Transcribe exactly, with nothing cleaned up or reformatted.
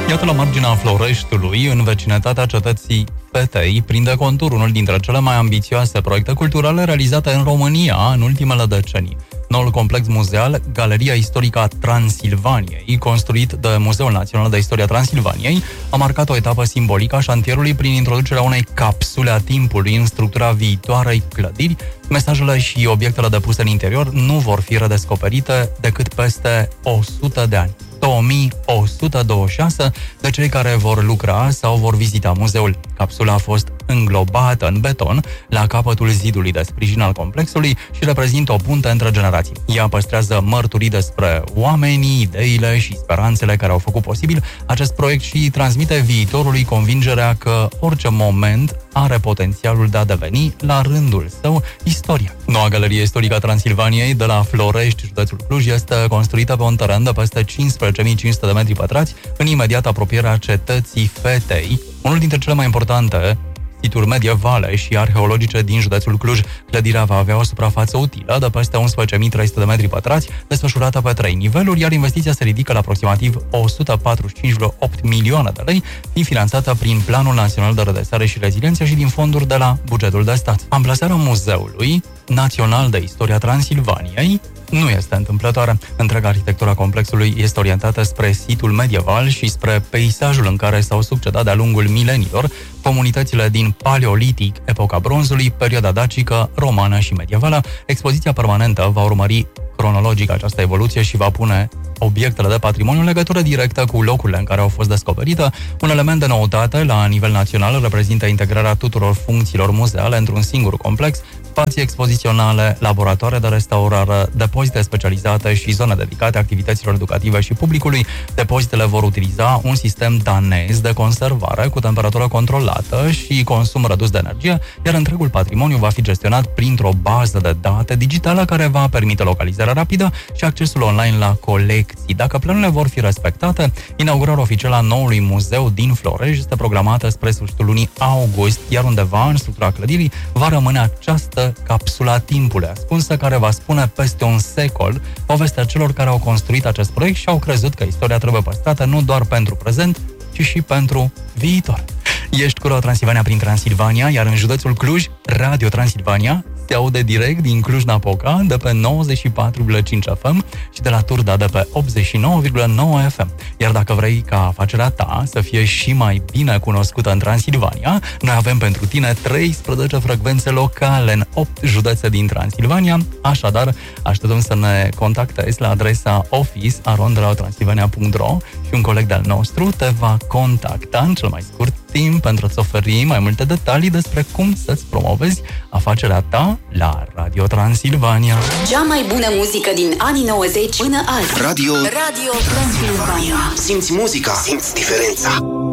Iată, la marginea Floreștiului, în vecinătatea cetății Fetei, prinde contur unul dintre cele mai ambițioase proiecte culturale realizate în România în ultimele decenii. Noul complex muzeal, Galeria Istorică a Transilvaniei, construit de Muzeul Național de Istoria Transilvaniei, a marcat o etapă simbolică a șantierului prin introducerea unei capsule a timpului în structura viitoarei clădiri. Mesajele și obiectele depuse în interior nu vor fi redescoperite decât peste o sută de ani. două mii o sută douăzeci și șase de cei care vor lucra sau vor vizita muzeul. Capsula a fost înglobată în beton la capătul zidului de sprijin al complexului și reprezintă o punte între generații. Ea păstrează mărturii despre oamenii, ideile și speranțele care au făcut posibil acest proiect și transmite viitorului convingerea că orice moment are potențialul de a deveni, la rândul său, istoria. Noua Galerie Istorică a Transilvaniei de la Florești, județul Cluj, este construită pe un teren de peste cincisprezece mii cinci sute de metri pătrați, în imediată apropiere a cetății Fetei, unul dintre cele mai importante situri medievale și arheologice din județul Cluj. Clădirea va avea o suprafață utilă de peste unsprezece mii trei sute de metri pătrați, desfășurată pe trei niveluri, iar investiția se ridică la aproximativ o sută patruzeci și cinci virgulă opt milioane de lei, fiind finanțată prin Planul Național de Redresare și Reziliență și din fonduri de la bugetul de stat. Amplasarea Muzeului Național de Istoria Transilvaniei nu este întâmplătoare. Întreaga arhitectura complexului este orientată spre situl medieval și spre peisajul în care s-au succedat de-a lungul milenilor comunitățile din Paleolitic, epoca bronzului, perioada dacică, romană și medievală. Expoziția permanentă va urmări cronologic această evoluție și va pune obiectele de patrimoniu în legătură directă cu locurile în care au fost descoperite. Un element de noutate la nivel național reprezintă integrarea tuturor funcțiilor muzeale într-un singur complex, spații expoziționale, laboratoare de restaurare, depozite specializate și zone dedicate activităților educative și publicului. Depozitele vor utiliza un sistem danez de conservare cu temperatură controlată și consum redus de energie, iar întregul patrimoniu va fi gestionat printr-o bază de date digitală care va permite localizarea rapidă și accesul online la colecții. Dacă planurile vor fi respectate, inaugurarea oficială a noului muzeu din Florești este programată spre sfârșitul lunii august, iar undeva în structura clădirii va rămâne această capsula timpului ascunsă, care va spune peste un secol povestea celor care au construit acest proiect și au crezut că istoria trebuie păstrată nu doar pentru prezent, ci și pentru viitor. Ești cu Radio Transilvania prin Transilvania, iar în județul Cluj, Radio Transilvania se aude direct din Cluj-Napoca de pe nouăzeci și patru virgulă cinci F M și de la Turda de pe optzeci și nouă virgulă nouă F M. Iar dacă vrei ca afacerea ta să fie și mai bine cunoscută în Transilvania, noi avem pentru tine treisprezece frecvențe locale în opt județe din Transilvania. Așadar, așteptăm să ne contactezi la adresa office arond radio transilvania punct ro și un coleg de-al nostru te va contacta în cel mai scurt timp pentru a-ți oferi mai multe detalii despre cum să-ți promovezi afacerea ta la Radio Transilvania. Cea mai bună muzică din anii nouăzeci până azi. Radio Radio Transilvania. Simți muzica, simți diferența.